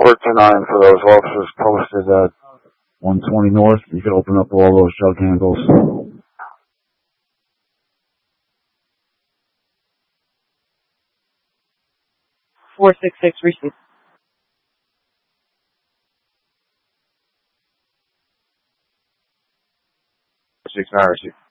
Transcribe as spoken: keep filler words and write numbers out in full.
Or to nine for those officers posted at one twenty North. You can open up all those jug handles. four six six, receive. six nine, receive.